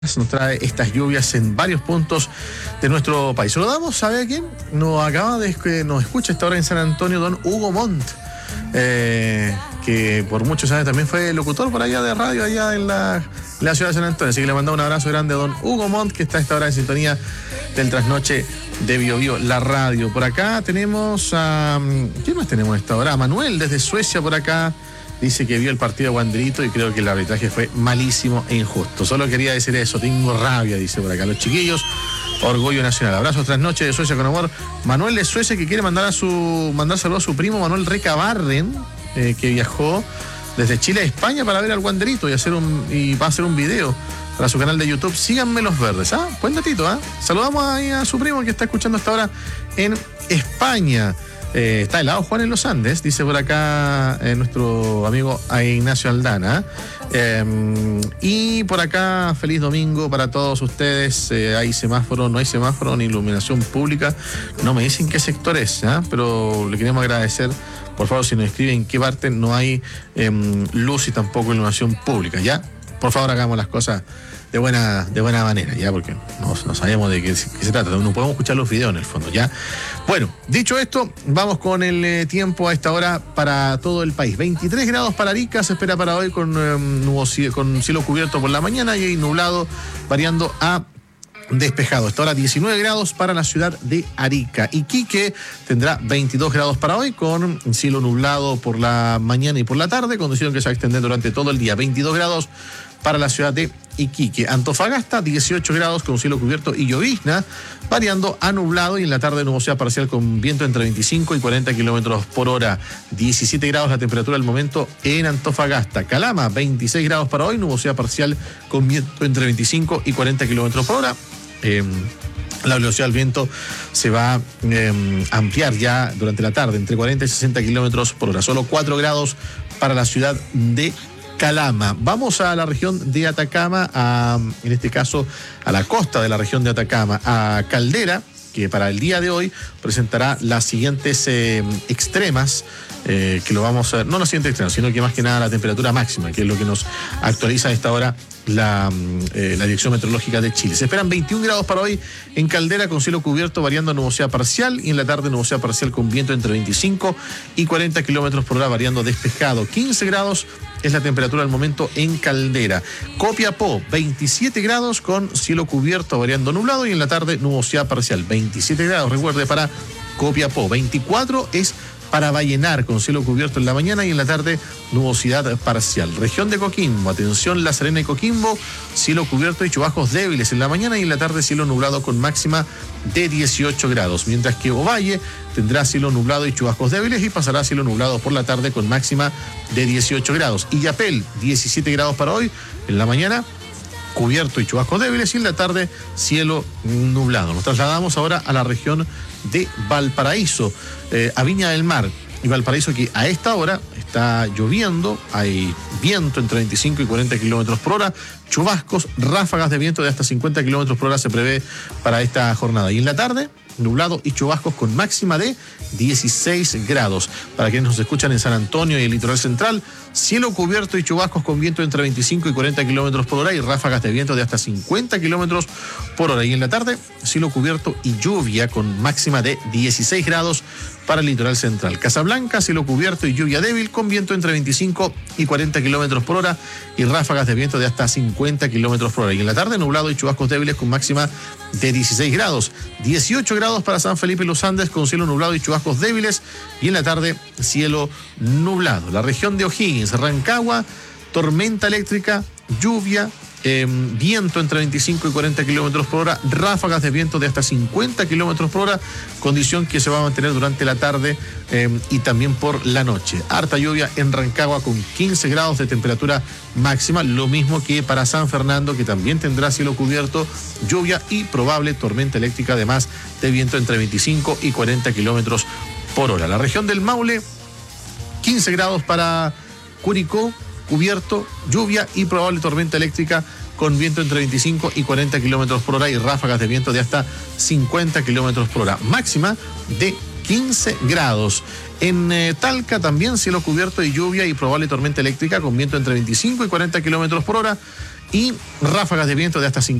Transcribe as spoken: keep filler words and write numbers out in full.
Nos trae estas lluvias en varios puntos de nuestro país. Saludamos, ¿sabe a quién? Nos acaba de que nos escucha esta hora en San Antonio, don Hugo Montt, eh, que por muchos años también fue locutor por allá de radio, allá en la, en la ciudad de San Antonio. Así que le mandamos un abrazo grande a don Hugo Montt, que está a esta hora en sintonía del trasnoche de Bio Bio, la radio. Por acá tenemos a... ¿Quién más tenemos a esta hora? A Manuel desde Suecia por acá. Dice que vio el partido de Wanderito y creo que el arbitraje fue malísimo e injusto. Solo quería decir eso, tengo rabia, dice por acá. Los chiquillos, orgullo nacional. Abrazos tras noche de Suecia con amor. Manuel de Suecia, que quiere mandar a su mandar saludos a su primo Manuel Recabarren, eh, que viajó desde Chile a España para ver al Wanderito y hacer un y va a hacer un video para su canal de YouTube. Síganme los verdes, ¿ah? Buen datito, ¿ah? Saludamos ahí a su primo que está escuchando hasta ahora en España. Eh, está helado Juan en los Andes, dice por acá eh, nuestro amigo Ignacio Aldana. Eh, y por acá, feliz domingo para todos ustedes. Eh, hay semáforo, no hay semáforo ni iluminación pública. No me dicen qué sector es, ¿eh? Pero le queremos agradecer. Por favor, si nos escriben en qué parte no hay eh, luz y tampoco iluminación pública, ¿ya? Por favor, hagamos las cosas de buena, de buena manera, ya, porque no, no sabemos de qué, qué se trata, no podemos escuchar los videos en el fondo, ya. Bueno, dicho esto, vamos con el eh, tiempo a esta hora para todo el país. veintitrés grados para Arica, se espera para hoy con, eh, nubosidad, con cielo cubierto por la mañana y nublado, variando a despejado. Hasta ahora diecinueve grados para la ciudad de Arica. Iquique tendrá veintidós grados para hoy con cielo nublado por la mañana y por la tarde, condición que se va a extender durante todo el día. veintidós grados para la ciudad de Iquique. Antofagasta, dieciocho grados con cielo cubierto y llovizna, variando a nublado y en la tarde nubosidad parcial con viento entre veinticinco y cuarenta kilómetros por hora. diecisiete grados la temperatura al momento en Antofagasta. Calama, veintiséis grados para hoy, nubosidad parcial con viento entre veinticinco y cuarenta kilómetros por hora. Eh, la velocidad del viento se va a eh, ampliar ya durante la tarde entre cuarenta y sesenta kilómetros por hora. Solo cuatro grados para la ciudad de Calama. Vamos a la región de Atacama, a, en este caso a la costa de la región de Atacama, a Caldera, que para el día de hoy presentará las siguientes eh, extremas, eh, que lo vamos a ver, no las siguientes extremas, sino que más que nada la temperatura máxima, que es lo que nos actualiza a esta hora la, eh, la Dirección Meteorológica de Chile. Se esperan veintiún grados para hoy en Caldera con cielo cubierto variando a nubosidad parcial y en la tarde nubosidad parcial con viento entre veinticinco y cuarenta kilómetros por hora variando despejado. quince grados es la temperatura al momento en Caldera. Copiapó, veintisiete grados con cielo cubierto variando nublado y en la tarde nubosidad parcial. veintisiete grados, recuerde, para Copiapó. veinticuatro es para Vallenar con cielo cubierto en la mañana y en la tarde nubosidad parcial. Región de Coquimbo, atención, La Serena y Coquimbo, cielo cubierto y chubascos débiles en la mañana y en la tarde cielo nublado con máxima de dieciocho grados, mientras que Ovalle tendrá cielo nublado y chubascos débiles y pasará cielo nublado por la tarde con máxima de dieciocho grados. Illapel, diecisiete grados para hoy en la mañana, cubierto y chubascos débiles y en la tarde cielo nublado. Nos trasladamos ahora a la región de Valparaíso, eh, a Viña del Mar y Valparaíso, que a esta hora está lloviendo, hay viento entre veinticinco y cuarenta kilómetros por hora, chubascos, ráfagas de viento de hasta cincuenta kilómetros por hora se prevé para esta jornada. Y en la tarde, nublado y chubascos con máxima de dieciséis grados. Para quienes nos escuchan en San Antonio y el litoral central, cielo cubierto y chubascos con viento entre veinticinco y cuarenta kilómetros por hora y ráfagas de viento de hasta cincuenta kilómetros por hora. Y en la tarde, cielo cubierto y lluvia con máxima de dieciséis grados para el litoral central. Casablanca, cielo cubierto y lluvia débil con viento entre veinticinco y cuarenta kilómetros por hora y ráfagas de viento de hasta cincuenta kilómetros por hora. Y en la tarde, nublado y chubascos débiles con máxima de dieciséis grados. dieciocho grados para San Felipe y los Andes con cielo nublado y chubascos débiles y en la tarde cielo nublado. La región de O'Higgins, Rancagua, tormenta eléctrica, lluvia, eh, viento entre veinticinco y cuarenta kilómetros por hora, ráfagas de viento de hasta cincuenta kilómetros por hora, condición que se va a mantener durante la tarde eh, y también por la noche. Harta lluvia en Rancagua con quince grados de temperatura máxima, lo mismo que para San Fernando, que también tendrá cielo cubierto, lluvia y probable tormenta eléctrica, además de viento entre veinticinco y cuarenta kilómetros por hora. La región del Maule, quince grados para Curicó, cubierto, lluvia y probable tormenta eléctrica con viento entre veinticinco y cuarenta kilómetros por hora y ráfagas de viento de hasta cincuenta kilómetros por hora. Máxima de quince grados. En eh, Talca también cielo cubierto y lluvia y probable tormenta eléctrica con viento entre veinticinco y cuarenta kilómetros por hora y ráfagas de viento de hasta cincuenta